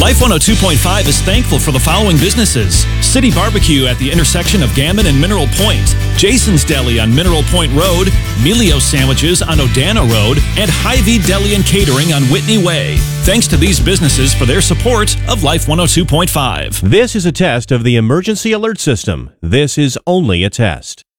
Life 102.5 is thankful for the following businesses: City Barbecue at the intersection of Gammon and Mineral Point, Jason's Deli on Mineral Point Road, Melio Sandwiches on Odana Road, and Hy-Vee Deli and Catering on Whitney Way. Thanks to these businesses for their support of Life 102.5. This is a test of the emergency alert system. This is only a test.